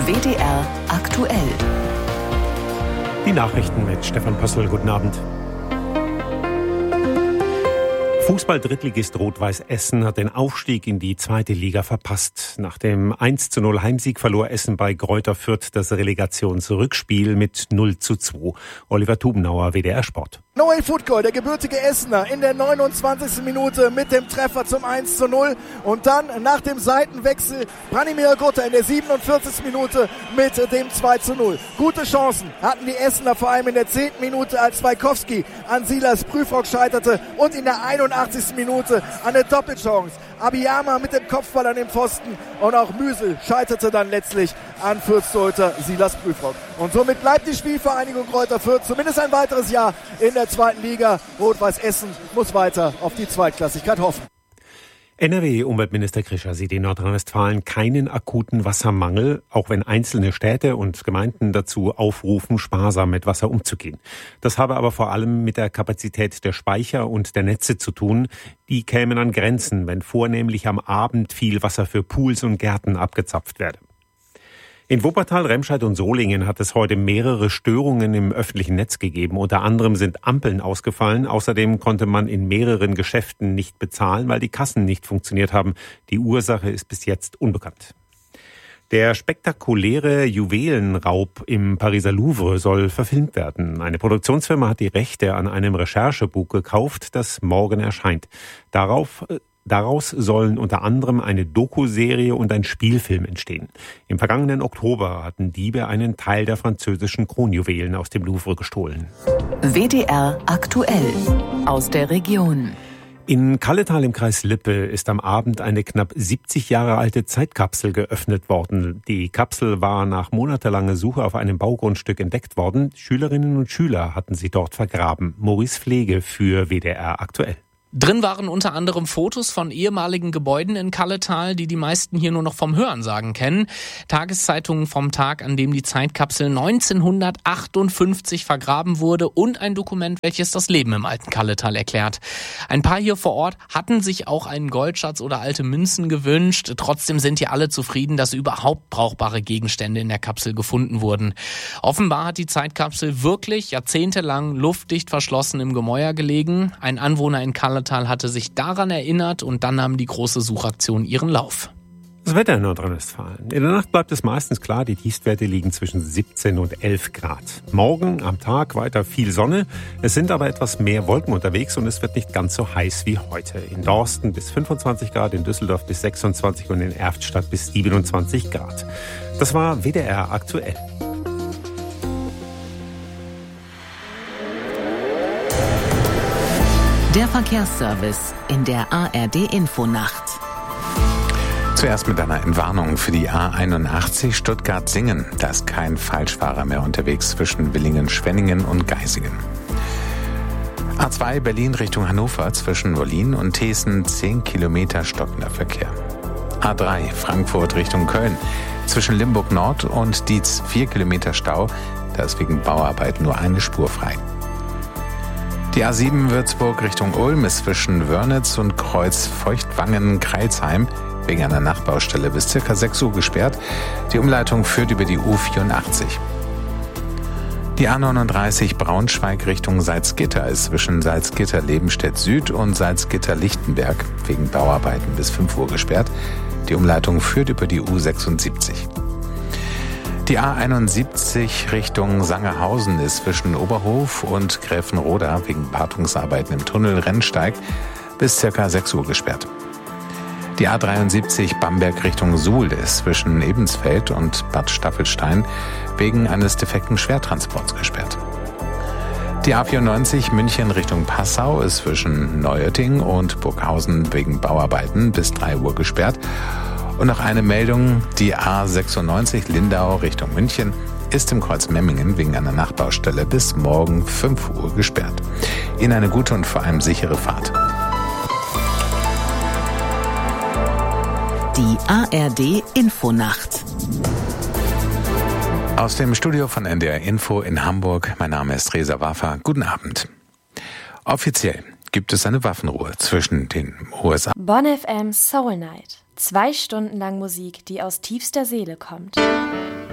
WDR aktuell. Die Nachrichten mit Stefan Pössl. Guten Abend. Fußball-Drittligist Rot-Weiß Essen hat den Aufstieg in die zweite Liga verpasst. Nach dem 1:0 Heimsieg verlor Essen bei Greuther Fürth das Relegationsrückspiel mit 0:2. Oliver Tubenauer, WDR Sport. Noel Futkohl, der gebürtige Essener, in der 29. Minute mit dem Treffer zum 1:0 und dann nach dem Seitenwechsel Branimir Gutta in der 47. Minute mit dem 2:0. Gute Chancen hatten die Essener, vor allem in der 10. Minute, als Wajkowski an Silas Prüfrock scheiterte und in der 81. Minute eine Doppelchance. Abiyama mit dem Kopfball an den Pfosten und auch Müsel scheiterte dann letztlich an Fürth-Torhüter Silas Prüfrock. Und somit bleibt die Spielvereinigung Greuther Fürth zumindest ein weiteres Jahr in der zweiten Liga. Rot-Weiß Essen muss weiter auf die Zweitklassigkeit hoffen. NRW-Umweltminister Krischer sieht in Nordrhein-Westfalen keinen akuten Wassermangel, auch wenn einzelne Städte und Gemeinden dazu aufrufen, sparsam mit Wasser umzugehen. Das habe aber vor allem mit der Kapazität der Speicher und der Netze zu tun. Die kämen an Grenzen, wenn vornehmlich am Abend viel Wasser für Pools und Gärten abgezapft werde. In Wuppertal, Remscheid und Solingen hat es heute mehrere Störungen im öffentlichen Netz gegeben. Unter anderem sind Ampeln ausgefallen. Außerdem konnte man in mehreren Geschäften nicht bezahlen, weil die Kassen nicht funktioniert haben. Die Ursache ist bis jetzt unbekannt. Der spektakuläre Juwelenraub im Pariser Louvre soll verfilmt werden. Eine Produktionsfirma hat die Rechte an einem Recherchebuch gekauft, das morgen erscheint. Daraus sollen unter anderem eine Doku-Serie und ein Spielfilm entstehen. Im vergangenen Oktober hatten Diebe einen Teil der französischen Kronjuwelen aus dem Louvre gestohlen. WDR aktuell aus der Region. In Kalletal im Kreis Lippe ist am Abend eine knapp 70 Jahre alte Zeitkapsel geöffnet worden. Die Kapsel war nach monatelanger Suche auf einem Baugrundstück entdeckt worden. Schülerinnen und Schüler hatten sie dort vergraben. Maurice Pflege für WDR aktuell. Drin waren unter anderem Fotos von ehemaligen Gebäuden in Kalletal, die meisten hier nur noch vom Hörensagen kennen. Tageszeitungen vom Tag, an dem die Zeitkapsel 1958 vergraben wurde und ein Dokument, welches das Leben im alten Kalletal erklärt. Ein paar hier vor Ort hatten sich auch einen Goldschatz oder alte Münzen gewünscht. Trotzdem sind hier alle zufrieden, dass überhaupt brauchbare Gegenstände in der Kapsel gefunden wurden. Offenbar hat die Zeitkapsel wirklich jahrzehntelang luftdicht verschlossen im Gemäuer gelegen. Ein Anwohner in Kalletal hatte sich daran erinnert und dann nahm die große Suchaktion ihren Lauf. Das Wetter in Nordrhein-Westfalen. In der Nacht bleibt es meistens klar, die Tiefstwerte liegen zwischen 17 und 11 Grad. Morgen am Tag weiter viel Sonne, es sind aber etwas mehr Wolken unterwegs und es wird nicht ganz so heiß wie heute. In Dorsten bis 25 Grad, in Düsseldorf bis 26 und in Erftstadt bis 27 Grad. Das war WDR aktuell. Der Verkehrsservice in der ARD-Infonacht. Zuerst mit einer Entwarnung für die A81 Stuttgart-Singen. Da ist kein Falschfahrer mehr unterwegs zwischen Villingen-Schwenningen und Geisingen. A2 Berlin Richtung Hannover zwischen Wollin und Thesen 10 Kilometer stockender Verkehr. A3 Frankfurt Richtung Köln zwischen Limburg Nord und Dietz 4 Kilometer Stau. Da ist wegen Bauarbeiten nur eine Spur frei. Die A7 Würzburg Richtung Ulm ist zwischen Wörnitz und Kreuz Feuchtwangen-Kreilsheim wegen einer Nachbaustelle bis ca. 6 Uhr gesperrt. Die Umleitung führt über die U84. Die A39 Braunschweig Richtung Salzgitter ist zwischen Salzgitter-Lebenstedt Süd und Salzgitter-Lichtenberg wegen Bauarbeiten bis 5 Uhr gesperrt. Die Umleitung führt über die U76. Die A71 Richtung Sangerhausen ist zwischen Oberhof und Gräfenroda wegen Wartungsarbeiten im Tunnel Rennsteig bis ca. 6 Uhr gesperrt. Die A73 Bamberg Richtung Suhl ist zwischen Ebensfeld und Bad Staffelstein wegen eines defekten Schwertransports gesperrt. Die A94 München Richtung Passau ist zwischen Neuötting und Burghausen wegen Bauarbeiten bis 3 Uhr gesperrt. Und noch eine Meldung, die A96 Lindau Richtung München ist im Kreuz Memmingen wegen einer Nachbaustelle bis morgen 5 Uhr gesperrt. Ihnen eine gute und vor allem sichere Fahrt. Die ARD Infonacht. Aus dem Studio von NDR Info in Hamburg, mein Name ist Reza Waffa. Guten Abend. Offiziell gibt es eine Waffenruhe zwischen den USA. Bonn FM Soul Night. 2 Stunden lang Musik, die aus tiefster Seele kommt.